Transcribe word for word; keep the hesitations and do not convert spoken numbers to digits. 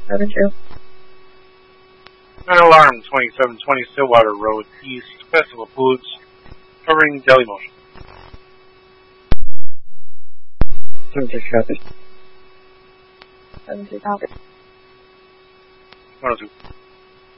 seven two. Nine alarm, twenty-seven twenty Stillwater Road, East, Festival Foods, covering Deli Motion. seven six copy. seven two copy. one oh two.